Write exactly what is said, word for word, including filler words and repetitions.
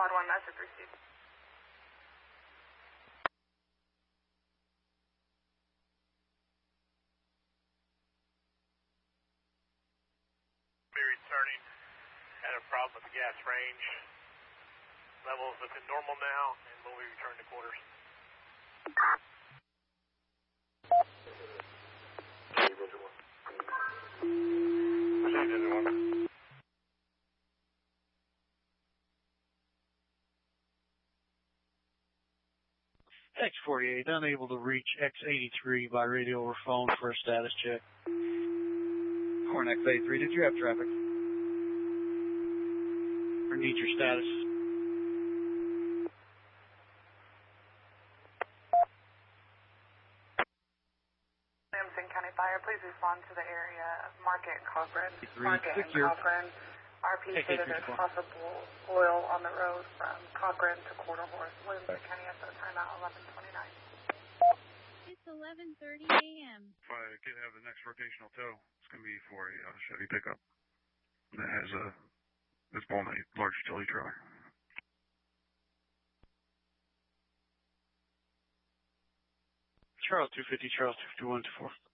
Squad one, message received. Be returning. Had a problem with the gas range. Levels within normal now, and we'll be returning to quarters. X forty-eight, unable to reach X eighty-three by radio or phone for a status check. Horn X eighty-three, did you have traffic? Or need your status? Williamson County Fire, please respond to the area of Market and Cochran. Market and Secure. Cochran. R P stated there's possible oil on the road from Cochran to Quarter Horse. Williamson County S O timeout eleven twenty-nine. It's eleven thirty a m If I can have the next rotational tow, it's going to be for a uh, Chevy pickup that has a, it's pulling a large utility trailer. Charles two fifty, Charles two fifty-one two four.